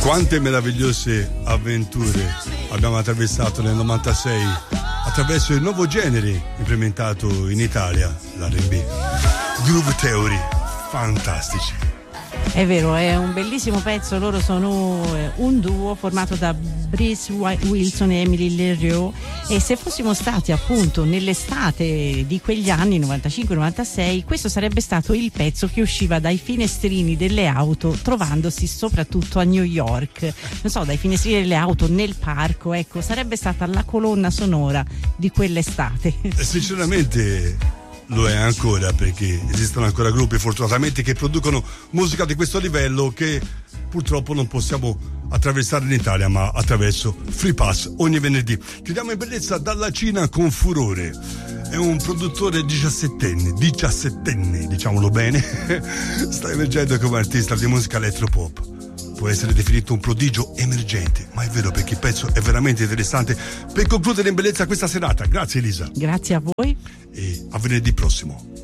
Quante meravigliose avventure abbiamo attraversato nel 96 attraverso il nuovo genere implementato in Italia, l'R&B. Groove Theory, fantastici. È vero, è un bellissimo pezzo. Loro sono un duo formato da Brice Wilson e Emily Leroux, e se fossimo stati appunto nell'estate di quegli anni 95-96, questo sarebbe stato il pezzo che usciva dai finestrini delle auto, trovandosi soprattutto a New York, non so, dai finestrini delle auto nel parco. Ecco, sarebbe stata la colonna sonora di quell'estate. Sinceramente lo è ancora, perché esistono ancora gruppi fortunatamente che producono musica di questo livello che purtroppo non possiamo attraversare in Italia, ma attraverso Free Pass ogni venerdì. Chiudiamo in bellezza dalla Cina con Furore. È un produttore 17enne, diciamolo bene. Sta emergendo come artista di musica elettropop. Può essere definito un prodigio emergente, ma è vero, perché il pezzo è veramente interessante. Per concludere in bellezza questa serata, grazie Elisa. Grazie a voi. E a venerdì prossimo.